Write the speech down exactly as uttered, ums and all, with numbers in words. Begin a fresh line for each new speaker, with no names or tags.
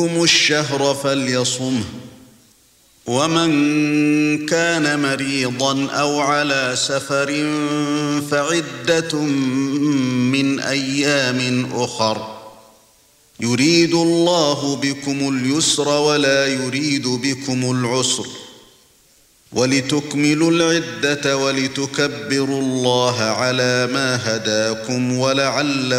الشهر فليصمه ومن كان مريضا أو على سفر فعدة من أيام أخر يريد الله بكم اليسر ولا يريد بكم العسر ولتكملوا العدة ولتكبروا الله على ما هداكم ولعلكم